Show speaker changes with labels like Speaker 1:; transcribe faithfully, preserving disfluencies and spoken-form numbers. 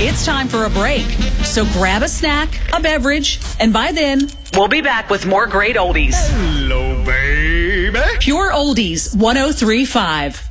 Speaker 1: it's time for a break. So grab a snack, a beverage, and by then, we'll be back with more great oldies.
Speaker 2: Hello, baby.
Speaker 1: Pure Oldies one oh three point five.